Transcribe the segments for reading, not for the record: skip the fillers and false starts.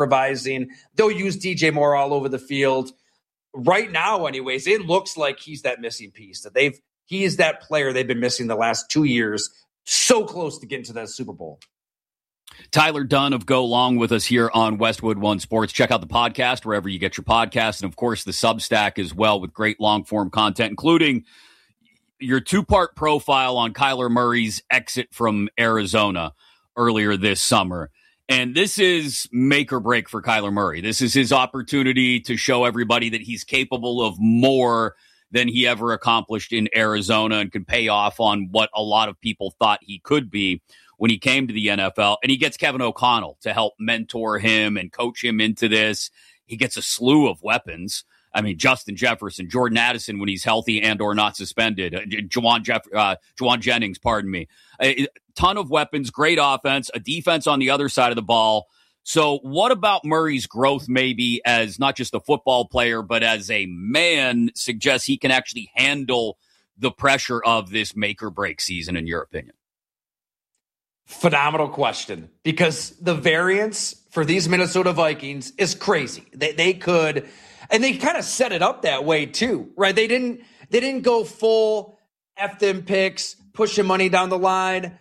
improvising. They'll use DJ Moore all over the field. Right now, anyways, it looks like he's that missing piece. He is that player they've been missing the last 2 years. So close to getting to that Super Bowl. Tyler Dunne of Go Long with us here on Westwood One Sports. Check out the podcast wherever you get your podcasts, and of course the Substack as well with great long-form content, including your 2-part profile on Kyler Murray's exit from Arizona earlier this summer. And this is make or break for Kyler Murray. This is his opportunity to show everybody that he's capable of more than he ever accomplished in Arizona and can pay off on what a lot of people thought he could be when he came to the NFL. And he gets Kevin O'Connell to help mentor him and coach him into this. He gets a slew of weapons. I mean, Justin Jefferson, Jordan Addison when he's healthy and or not suspended, Juwan Jennings, pardon me. A ton of weapons, great offense, a defense on the other side of the ball. So what about Murray's growth maybe as not just a football player, but as a man suggests he can actually handle the pressure of this make or break season, in your opinion? Phenomenal question, because the variance for these Minnesota Vikings is crazy. They could, and they kind of set it up that way too, right? They didn't go full F them picks, pushing money down the line,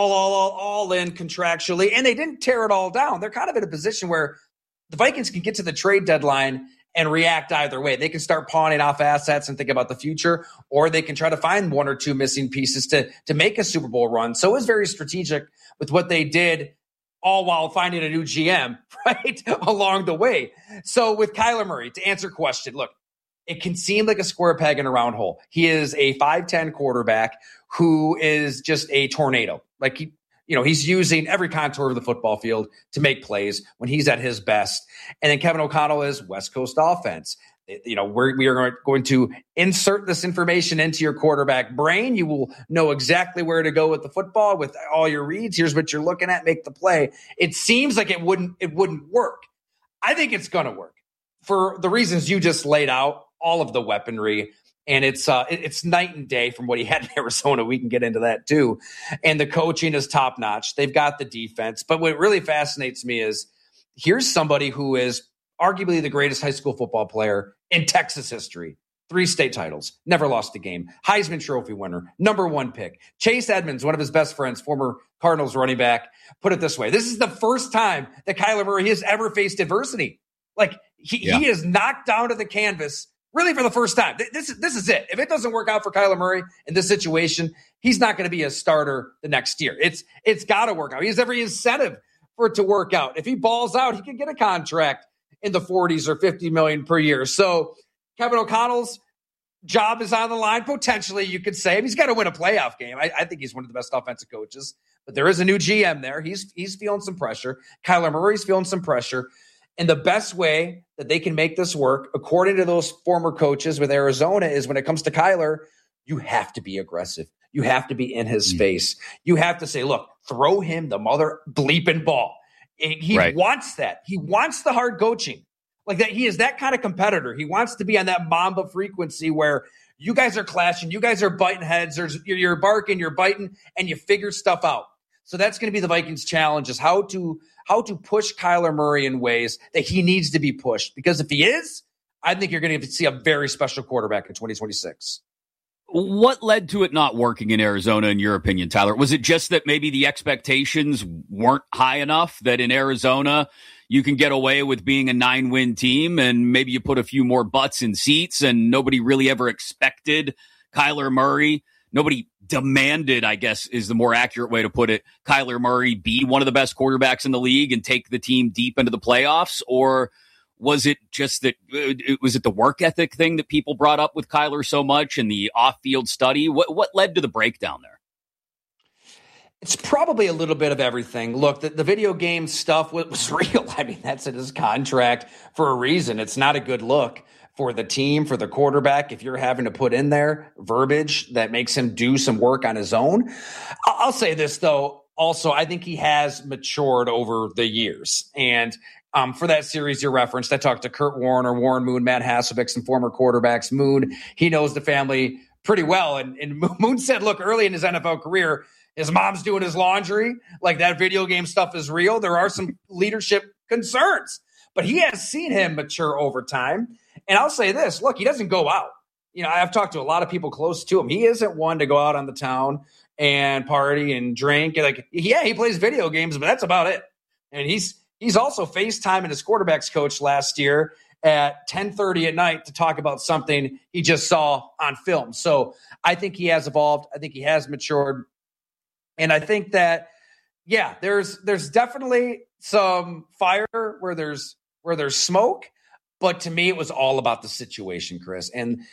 all in contractually, and they didn't tear it all down. They're kind of in a position where the Vikings can get to the trade deadline and react either way. They can start pawning off assets and think about the future, or they can try to find 1 or 2 missing pieces to make a Super Bowl run. So it was very strategic with what they did, all while finding a new GM, right, along the way. So with Kyler Murray, to answer your question, look, it can seem like a square peg in a round hole. He is a 5'10" quarterback who is just a tornado. Like he's using every contour of the football field to make plays when he's at his best. And then Kevin O'Connell is West Coast offense. We are going to insert this information into your quarterback brain. You will know exactly where to go with the football with all your reads. Here's what you're looking at. Make the play. It seems like it wouldn't work. I think it's going to work for the reasons you just laid out, all of the weaponry. And it's night and day from what he had in Arizona. We can get into that too. And the coaching is top notch. They've got the defense. But what really fascinates me is here's somebody who is arguably the greatest high school football player in Texas history. 3 state titles, never lost a game. Heisman Trophy winner, number 1 pick. Chase Edmonds, one of his best friends, former Cardinals running back. Put it this way. This is the first time that Kyler Murray has ever faced adversity. Like he is knocked down to the canvas really for the first time. This is it. If it doesn't work out for Kyler Murray in this situation, he's not going to be a starter the next year. It's got to work out. He has every incentive for it to work out. If he balls out, he can get a contract in the 40s or $50 million per year. So Kevin O'Connell's job is on the line. Potentially, you could say he's got to win a playoff game. I think he's one of the best offensive coaches, but there is a new GM there. He's feeling some pressure. Kyler Murray's feeling some pressure. And the best way that they can make this work, according to those former coaches with Arizona, is when it comes to Kyler, you have to be aggressive. You have to be in his face. You have to say, look, throw him the mother bleeping ball. He wants that. He wants the hard coaching. Like that, he is that kind of competitor. He wants to be on that Mamba frequency where you guys are clashing, you guys are butting heads, you're barking, you're biting, and you figure stuff out. So that's going to be the Vikings' challenge, is how to push Kyler Murray in ways that he needs to be pushed. Because if he is, I think you're going to see a very special quarterback in 2026. What led to it not working in Arizona, in your opinion, Tyler? Was it just that maybe the expectations weren't high enough, that in Arizona you can get away with being a 9-win team and maybe you put a few more butts in seats and nobody really ever expected Kyler Murray? Nobody demanded, I guess is the more accurate way to put it, Kyler Murray be one of the best quarterbacks in the league and take the team deep into the playoffs? Or was it just that was it the work ethic thing that people brought up with Kyler so much and the off-field study? What led to the breakdown there? It's probably a little bit of everything. Look, the video game stuff was real. I mean, that's in his contract for a reason. It's not a good look for the team, for the quarterback, if you're having to put in there verbiage that makes him do some work on his own. I'll say this, though. Also, I think he has matured over the years. And for that series you referenced, I talked to Kurt Warner, Warren Moon, Matt Hasselbeck, some former quarterbacks. Moon, he knows the family pretty well. And Moon said, look, early in his NFL career, his mom's doing his laundry. Like, that video game stuff is real. There are some leadership concerns. But he has seen him mature over time. And I'll say this, look, he doesn't go out. I've talked to a lot of people close to him. He isn't one to go out on the town and party and drink. He plays video games, but that's about it. And he's also FaceTiming his quarterbacks coach last year at 10:30 at night to talk about something he just saw on film. So I think he has evolved. I think he has matured. And I think that, there's definitely some fire where there's smoke. But to me, it was all about the situation, Chris. And,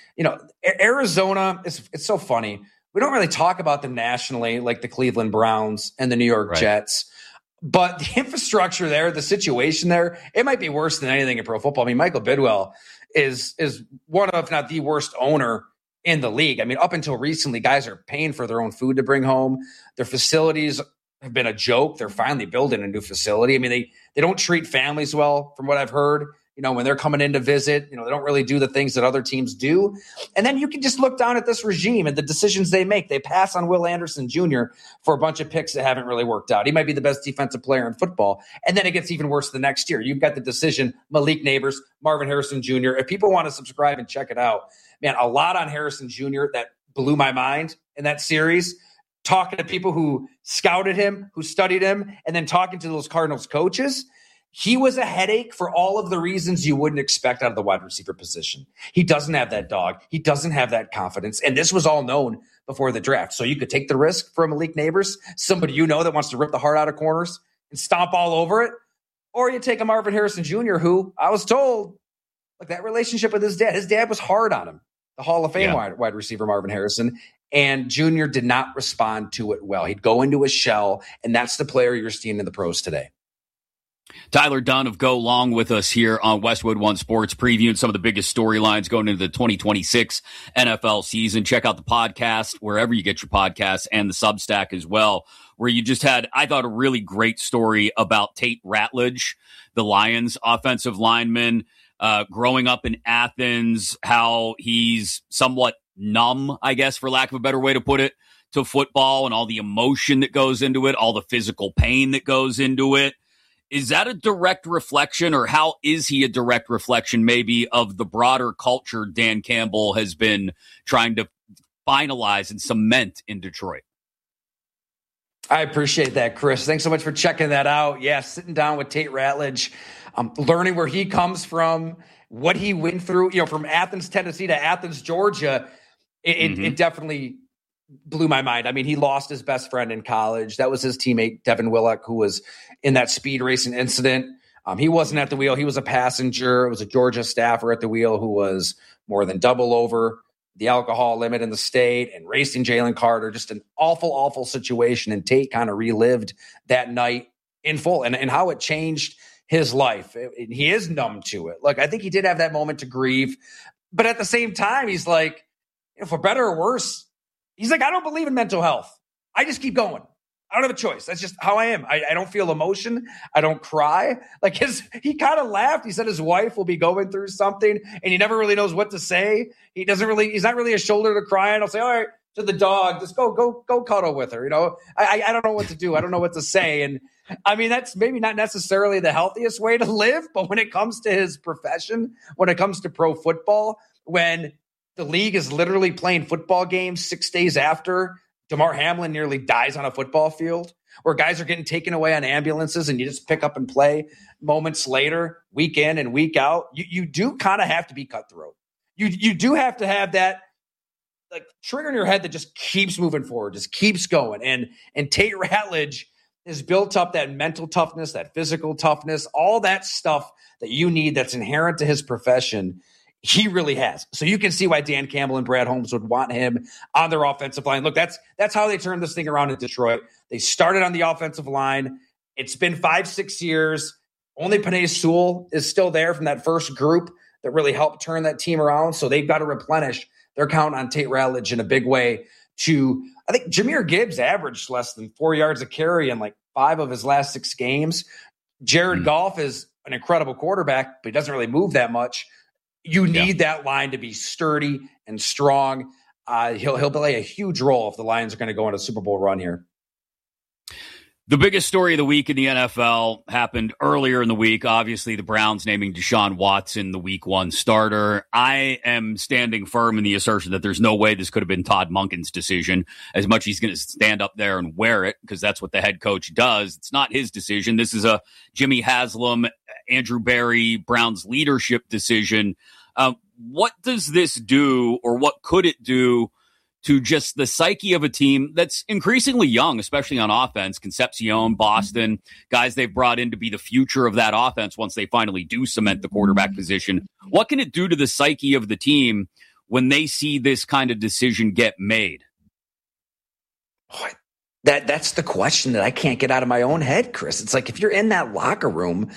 Arizona, it's so funny. We don't really talk about them nationally like the Cleveland Browns and the New York Jets. But the infrastructure there, the situation there, it might be worse than anything in pro football. I mean, Michael Bidwell is one of, if not the worst owner in the league. I mean, up until recently, guys are paying for their own food to bring home. Their facilities have been a joke. They're finally building a new facility. I mean, they don't treat families well, from what I've heard. When they're coming in to visit, they don't really do the things that other teams do. And then you can just look down at this regime and the decisions they make. They pass on Will Anderson Jr. for a bunch of picks that haven't really worked out. He might be the best defensive player in football. And then it gets even worse the next year. You've got the decision, Malik Neighbors, Marvin Harrison Jr. If people want to subscribe and check it out, man, a lot on Harrison Jr. that blew my mind in that series. Talking to people who scouted him, who studied him, and then talking to those Cardinals coaches. He was a headache for all of the reasons you wouldn't expect out of the wide receiver position. He doesn't have that dog. He doesn't have that confidence. And this was all known before the draft. So you could take the risk for Malik Neighbors, somebody that wants to rip the heart out of corners and stomp all over it. Or you take a Marvin Harrison Jr., who I was told, that relationship with his dad was hard on him, the Hall of Fame wide receiver Marvin Harrison. And Jr. did not respond to it well. He'd go into a shell, and that's the player you're seeing in the pros today. Tyler Dunne of Go Long with us here on Westwood One Sports, previewing some of the biggest storylines going into the 2026 NFL season. Check out the podcast wherever you get your podcasts and the Substack as well, where you just had, I thought, a really great story about Tate Ratledge, the Lions offensive lineman, growing up in Athens, how he's somewhat numb, I guess, for lack of a better way to put it, to football and all the emotion that goes into it, all the physical pain that goes into it. Is that a direct reflection, or how is he a direct reflection maybe of the broader culture Dan Campbell has been trying to finalize and cement in Detroit? I appreciate that, Chris. Thanks so much for checking that out. Yeah, sitting down with Tate Ratledge, learning where he comes from, what he went through, from Athens, Tennessee to Athens, Georgia. It definitely blew my mind. I mean, he lost his best friend in college. That was his teammate, Devin Willock, who was in that speed racing incident. He wasn't at the wheel. He was a passenger. It was a Georgia staffer at the wheel who was more than double over the alcohol limit in the state and racing Jalen Carter. Just an awful, awful situation. And Tate kind of relived that night in full and how it changed his life. He is numb to it. Look, I think he did have that moment to grieve. But at the same time, he's like, for better or worse, he's like, I don't believe in mental health. I just keep going. I don't have a choice. That's just how I am. I don't feel emotion. I don't cry. He kind of laughed. He said his wife will be going through something and he never really knows what to say. He's not really a shoulder to cry on. I'll say, all right, to the dog, just go cuddle with her. I don't know what to do. I don't know what to say. And I mean, that's maybe not necessarily the healthiest way to live, but when it comes to his profession, when it comes to pro football, when the league is literally playing football games 6 days after Damar Hamlin nearly dies on a football field, where guys are getting taken away on ambulances and you just pick up and play moments later, week in and week out. You do kind of have to be cutthroat. You do have to have that trigger in your head that just keeps moving forward, just keeps going. And Tate Ratledge has built up that mental toughness, that physical toughness, all that stuff that you need that's inherent to his profession. He really has. So you can see why Dan Campbell and Brad Holmes would want him on their offensive line. Look, that's how they turned this thing around in Detroit. They started on the offensive line. It's been 5-6 years. Only Penei Sewell is still there from that first group that really helped turn that team around. So they've got to replenish their count on Tate Ratledge in a big way. I think Jahmyr Gibbs averaged less than 4 yards a carry in 5 of his last 6 games. Jared Goff is an incredible quarterback, but he doesn't really move that much. You need that line to be sturdy and strong. He'll play a huge role if the Lions are going to go on a Super Bowl run here. The biggest story of the week in the NFL happened earlier in the week. Obviously, the Browns naming Deshaun Watson the week 1 starter. I am standing firm in the assertion that there's no way this could have been Todd Monken's decision, as much as he's going to stand up there and wear it, because that's what the head coach does. It's not his decision. This is a Jimmy Haslam, Andrew Berry, Browns leadership decision. What does this do, or what could it do to just the psyche of a team that's increasingly young, especially on offense? Concepcion, Boston, guys they've brought in to be the future of that offense once they finally do cement the quarterback position. What can it do to the psyche of the team when they see this kind of decision get made? That's the question that I can't get out of my own head, Chris. It's like, if you're in that locker room,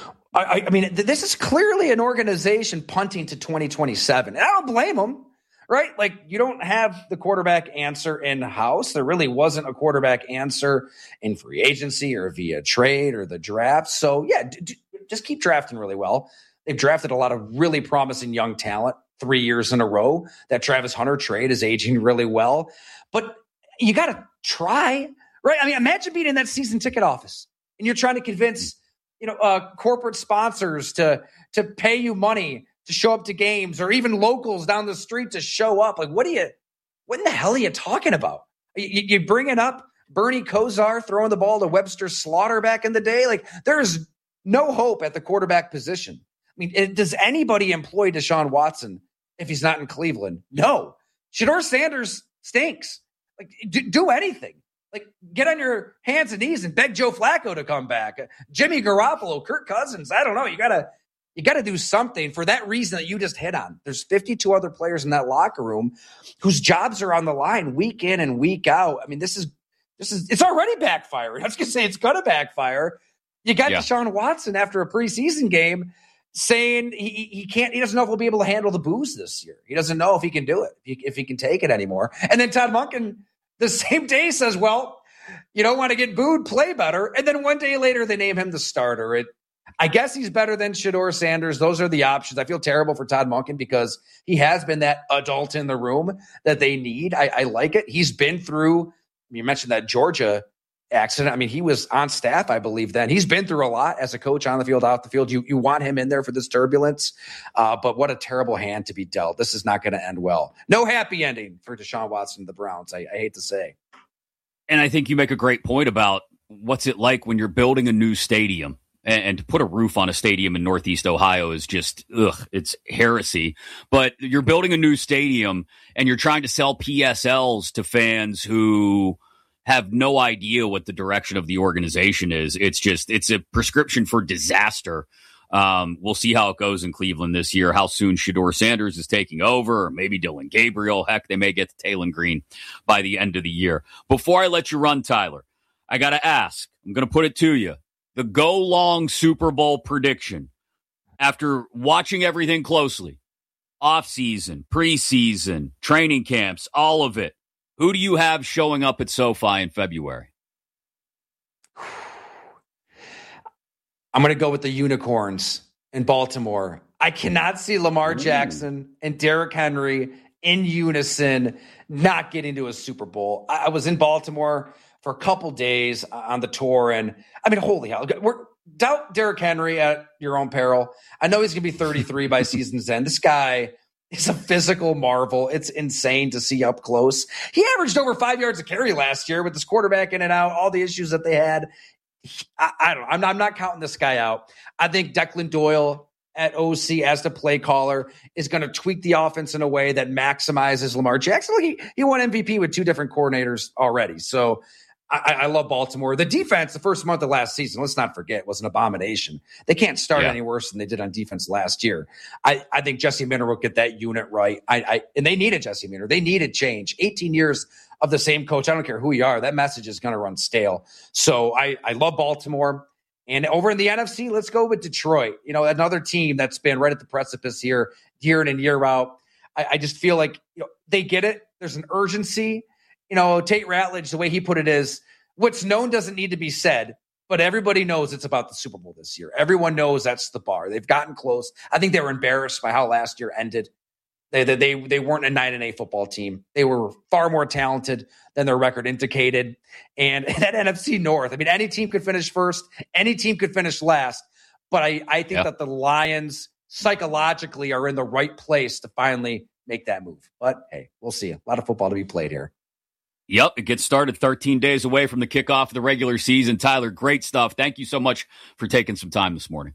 I mean, this is clearly an organization punting to 2027. And I don't blame them. Right? Like, you don't have the quarterback answer in-house. There really wasn't a quarterback answer in free agency or via trade or the draft. So, yeah, just keep drafting really well. They've drafted a lot of really promising young talent 3 years in a row. That Travis Hunter trade is aging really well. But you got to try, right? I mean, imagine being in that season ticket office and you're trying to convince, corporate sponsors to pay you money to show up to games, or even locals down the street to show up. Like, what in the hell are you talking about? You bringing up Bernie Kosar throwing the ball to Webster Slaughter back in the day? Like, there's no hope at the quarterback position. I mean, does anybody employ Deshaun Watson if he's not in Cleveland? No. Shedeur Sanders stinks. Like, do anything. Like, get on your hands and knees and beg Joe Flacco to come back. Jimmy Garoppolo, Kirk Cousins. I don't know. You got to do something for that reason that you just hit on. There's 52 other players in that locker room whose jobs are on the line week in and week out. I mean, it's already backfiring. I was going to say it's going to backfire. You got Deshaun Watson after a preseason game saying he doesn't know if he'll be able to handle the booze this year. He doesn't know if he can do it, if he can take it anymore. And then Todd Monken the same day says, well, you don't want to get booed, play better. And then one day later, they name him the starter. I guess he's better than Shedeur Sanders. Those are the options. I feel terrible for Todd Monken because he has been that adult in the room that they need. I like it. He's been through, you mentioned that Georgia accident. I mean, he was on staff, I believe, then. He's been through a lot as a coach, on the field, off the field. You want him in there for this turbulence. But what a terrible hand to be dealt. This is not going to end well. No happy ending for Deshaun Watson and the Browns, I hate to say. And I think you make a great point about what's it like when you're building a new stadium. And to put a roof on a stadium in Northeast Ohio is just, it's heresy. But you're building a new stadium and you're trying to sell PSLs to fans who have no idea what the direction of the organization is. It's a prescription for disaster. We'll see how it goes in Cleveland this year, how soon Shedeur Sanders is taking over, or maybe Dylan Gabriel. Heck, they may get to Taylon Green by the end of the year. Before I let you run, Tyler, I got to ask, I'm going to put it to you. The Go Long Super Bowl prediction. After watching everything closely, offseason, preseason, training camps, all of it, who do you have showing up at SoFi in February? I'm going to go with the Unicorns in Baltimore. I cannot see Lamar Jackson and Derrick Henry in unison not getting to a Super Bowl. I was in Baltimore for a couple days on the tour, and I mean, holy hell. Doubt Derrick Henry at your own peril. I know he's going to be 33 by season's end. This guy is a physical marvel. It's insane to see up close. He averaged over 5 yards a carry last year with this quarterback in and out, all the issues that they had. I don't know. I'm not counting this guy out. I think Declan Doyle at OC as the play caller is going to tweak the offense in a way that maximizes Lamar Jackson. Look, he won MVP with two different coordinators already. So I love Baltimore. The defense, the first month of last season, let's not forget, was an abomination. They can't start any worse than they did on defense last year. I think Jesse Minter will get that unit right. And they needed Jesse Minter. They needed change. 18 years of the same coach. I don't care who you are. That message is going to run stale. So I love Baltimore. And over in the NFC, let's go with Detroit. You know, another team that's been right at the precipice here, year in and year out. I just feel like they get it. There's an urgency. Tate Ratledge, the way he put it is, what's known doesn't need to be said, but everybody knows it's about the Super Bowl this year. Everyone knows that's the bar. They've gotten close. I think they were embarrassed by how last year ended. They weren't a 9-8 football team. They were far more talented than their record indicated. And that NFC North, I mean, any team could finish first, any team could finish last. But I think that the Lions psychologically are in the right place to finally make that move. But hey, we'll see. A lot of football to be played here. Yep, it gets started 13 days away from the kickoff of the regular season. Tyler, great stuff. Thank you so much for taking some time this morning.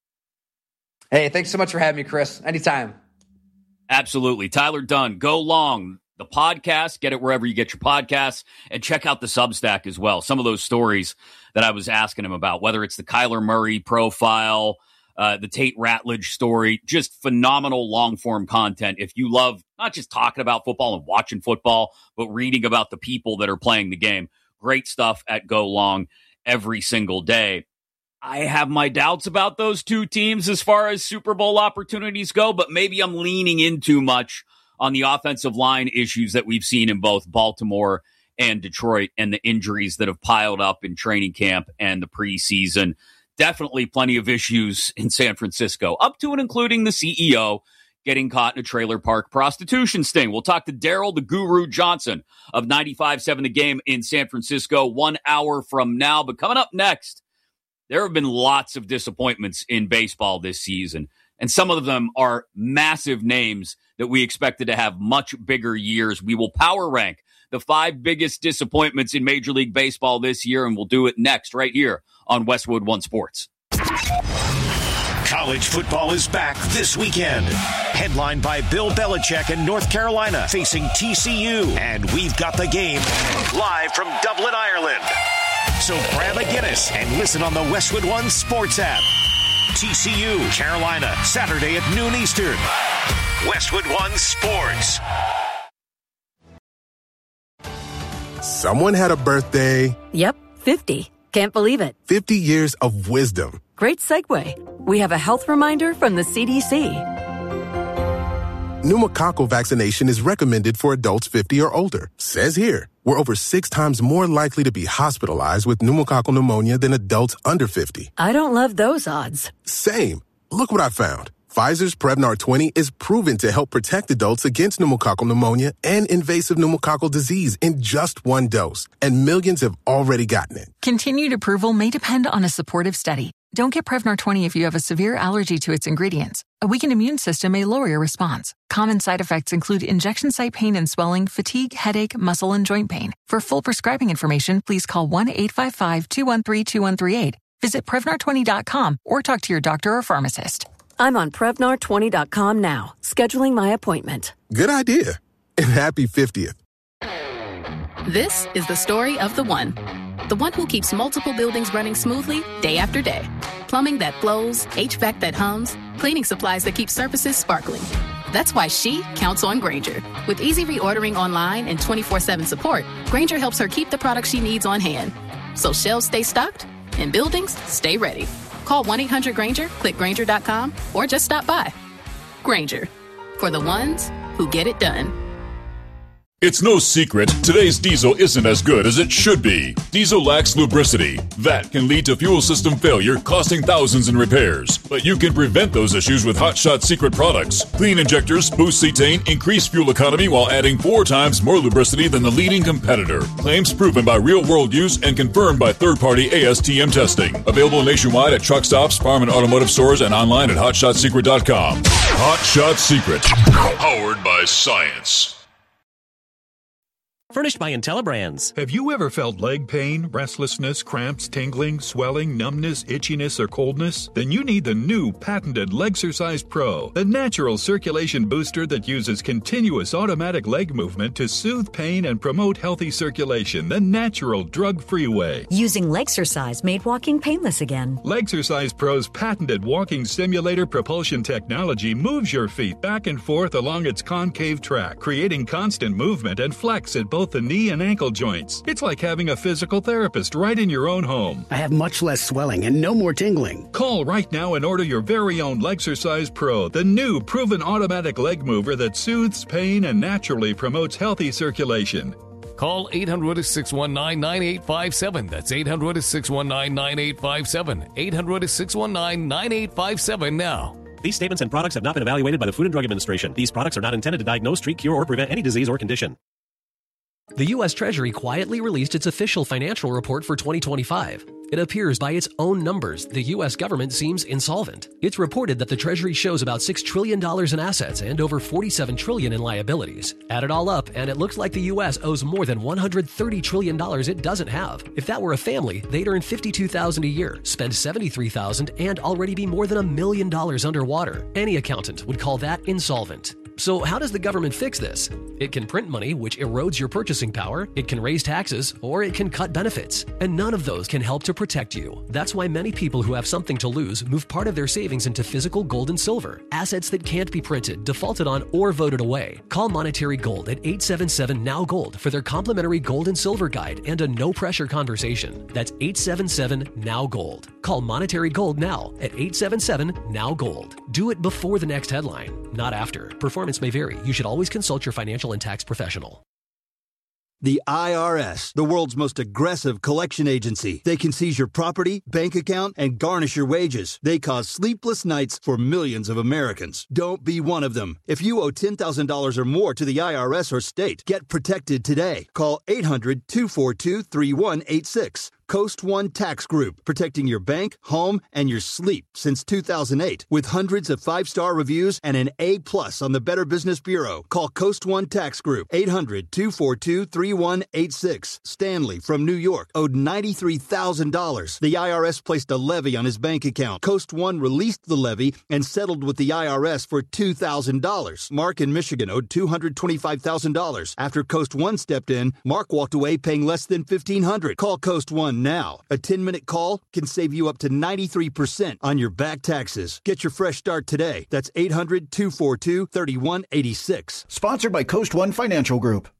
Hey, thanks so much for having me, Chris. Anytime. Absolutely. Tyler Dunne, Go Long, the podcast. Get it wherever you get your podcasts. And check out the Substack as well. Some of those stories that I was asking him about, whether it's the Kyler Murray profile, the Tate Ratledge story, just phenomenal long-form content. If you love not just talking about football and watching football, but reading about the people that are playing the game, great stuff at Go Long every single day. I have my doubts about those two teams as far as Super Bowl opportunities go, but maybe I'm leaning in too much on the offensive line issues that we've seen in both Baltimore and Detroit and the injuries that have piled up in training camp and the preseason. Definitely plenty of issues in San Francisco, up to and including the CEO getting caught in a trailer park prostitution sting. We'll talk to Daryl the Guru Johnson of 95.7 The Game in San Francisco 1 hour from now. But coming up next, there have been lots of disappointments in baseball this season, and some of them are massive names that we expected to have much bigger years. We will power rank the 5 biggest disappointments in Major League Baseball this year, and we'll do it next right here on Westwood One Sports. College football is back this weekend. Headlined by Bill Belichick in North Carolina facing TCU. And we've got the game live from Dublin, Ireland. So grab a Guinness and listen on the Westwood One Sports app. TCU, Carolina, Saturday at noon Eastern. Westwood One Sports. Someone had a birthday. Yep, 50. Can't believe it. 50 years of wisdom. Great segue. We have a health reminder from the CDC. Pneumococcal vaccination is recommended for adults 50 or older. Says here, we're over 6 times more likely to be hospitalized with pneumococcal pneumonia than adults under 50. I don't love those odds. Same. Look what I found. Pfizer's Prevnar 20 is proven to help protect adults against pneumococcal pneumonia and invasive pneumococcal disease in just 1 dose. And millions have already gotten it. Continued approval may depend on a supportive study. Don't get Prevnar 20 if you have a severe allergy to its ingredients. A weakened immune system may lower your response. Common side effects include injection site pain and swelling, fatigue, headache, muscle, and joint pain. For full prescribing information, please call 1-855-213-2138. Visit Prevnar20.com or talk to your doctor or pharmacist. I'm on Prevnar20.com now, scheduling my appointment. Good idea. And happy 50th. This is the story of the one who keeps multiple buildings running smoothly day after day. Plumbing that flows, HVAC that hums, cleaning supplies that keep surfaces sparkling. That's why she counts on Grainger. With easy reordering online and 24/7 support, Grainger helps her keep the products she needs on hand. So shelves stay stocked and buildings stay ready. Call 1-800-GRAINGER, click Grainger.com, or just stop by. Grainger, for the ones who get it done. It's no secret, today's diesel isn't as good as it should be. Diesel lacks lubricity. That can lead to fuel system failure, costing thousands in repairs. But you can prevent those issues with Hot Shot Secret products. Clean injectors, boost cetane, increase fuel economy while adding 4 times more lubricity than the leading competitor. Claims proven by real-world use and confirmed by third-party ASTM testing. Available nationwide at truck stops, farm and automotive stores, and online at HotShotSecret.com. Hot Shot Secret. Powered by science. Furnished by IntelliBrands. Have you ever felt leg pain, restlessness, cramps, tingling, swelling, numbness, itchiness, or coldness? Then you need the new patented Legsercise Pro, the natural circulation booster that uses continuous automatic leg movement to soothe pain and promote healthy circulation the natural, drug-free way. Using Legsercise made walking painless again. Legsercise Pro's patented walking simulator propulsion technology moves your feet back and forth along its concave track, creating constant movement and flex at both the knee and ankle joints. It's like having a physical therapist right in your own home. I have much less swelling and no more tingling. Call right now and order your very own Legsercise Pro, the new proven automatic leg mover that soothes pain and naturally promotes healthy circulation. Call 800-619-9857. That's 800-619-9857. 800-619-9857 now. These statements and products have not been evaluated by the Food and Drug Administration. These products are not intended to diagnose, treat, cure, or prevent any disease or condition. The U.S. Treasury quietly released its official financial report for 2025. It appears by its own numbers, the U.S. government seems insolvent. It's reported that the Treasury shows about $6 trillion in assets and over $47 trillion in liabilities. Add it all up, and it looks like the U.S. owes more than $130 trillion it doesn't have. If that were a family, they'd earn $52,000 a year, spend $73,000, and already be more than $1 million underwater. Any accountant would call that insolvent. So how does the government fix this? It can print money, which erodes your purchasing power, it can raise taxes, or it can cut benefits. And none of those can help to protect you. That's why many people who have something to lose move part of their savings into physical gold and silver, assets that can't be printed, defaulted on, or voted away. Call Monetary Gold at 877-NOW-GOLD for their complimentary gold and silver guide and a no-pressure conversation. That's 877-NOW-GOLD. Call Monetary Gold now at 877-NOW-GOLD. Do it before the next headline, not after. Performance may vary. You should always consult your financial and tax professional. The IRS, the world's most aggressive collection agency. They can seize your property, bank account, and garnish your wages. They cause sleepless nights for millions of Americans. Don't be one of them. If you owe $10,000 or more to the IRS or state, get protected today. Call 800-242-3186. Coast One Tax Group, protecting your bank, home, and your sleep since 2008. With hundreds of 5-star reviews and an A+ on the Better Business Bureau. Call Coast One Tax Group, 800-242-3186. Stanley from New York owed $93,000. The IRS placed a levy on his bank account. Coast One released the levy and settled with the IRS for $2,000. Mark in Michigan owed $225,000. After Coast One stepped in, Mark walked away paying less than $1,500. Call Coast One now. A 10-minute call can save you up to 93% on your back taxes. Get your fresh start today. That's 800-242-3186. Sponsored by Coast One Financial Group.